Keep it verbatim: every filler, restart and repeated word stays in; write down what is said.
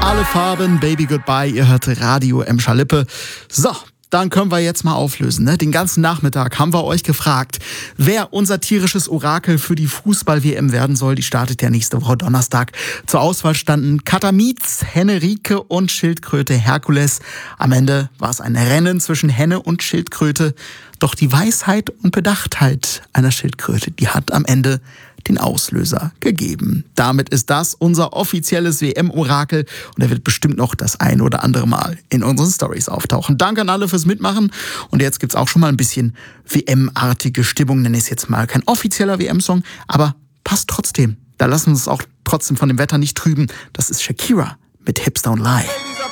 Alle Farben, Baby Goodbye, ihr hört Radio Emscher Lippe. So, dann können wir jetzt mal auflösen. Ne? Den ganzen Nachmittag haben wir euch gefragt, wer unser tierisches Orakel für die Fußball-W M werden soll. Die startet ja nächste Woche Donnerstag. Zur Auswahl standen Katamiz, Henrike und Schildkröte Herkules. Am Ende war es ein Rennen zwischen Henne und Schildkröte. Doch die Weisheit und Bedachtheit einer Schildkröte, die hat am Ende den Auslöser gegeben. Damit ist das unser offizielles W M-Orakel und er wird bestimmt noch das ein oder andere Mal in unseren Stories auftauchen. Danke an alle fürs Mitmachen und jetzt gibt's auch schon mal ein bisschen W M-artige Stimmung, nenne ich es jetzt mal. Kein offizieller W M-Song, aber passt trotzdem. Da lassen wir uns auch trotzdem von dem Wetter nicht trüben. Das ist Shakira mit Hips Don't Lie.